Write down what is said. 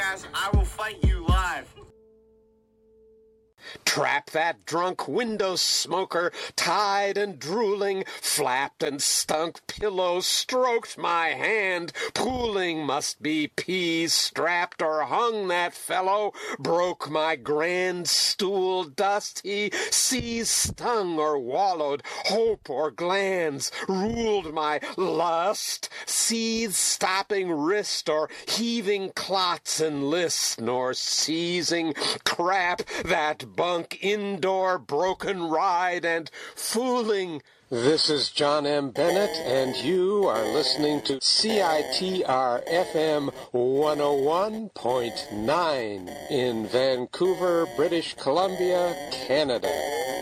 jackass, I will fight you live. Trap that drunk window smoker, tied and drooling, flapped and stunk pillow, stroked my hand, pooling must be peas, strapped or hung that fellow, broke my grand stool, dust he seized, stung or wallowed, hope or glands, ruled my lust, seethed stopping wrist or heaving clots and list, nor seizing crap that bunk indoor broken ride and fooling. This is John M. Bennett, and you are listening to CITR FM 101.9 in Vancouver, British Columbia, Canada.